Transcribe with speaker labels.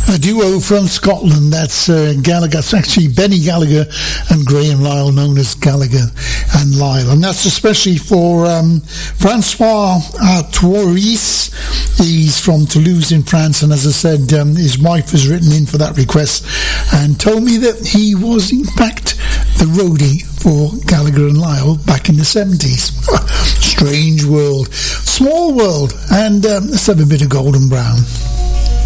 Speaker 1: A duo from Scotland, that's Gallagher. It's actually Benny Gallagher and Graham Lyle, known as Gallagher and Lyle. And that's especially for Francois Touris. He's from Toulouse in France, and as I said, his wife has written in for that request and told me that he was in fact the roadie for Gallagher and Lyle back in the 70s. Strange world, small world, and let's have a bit of Golden Brown.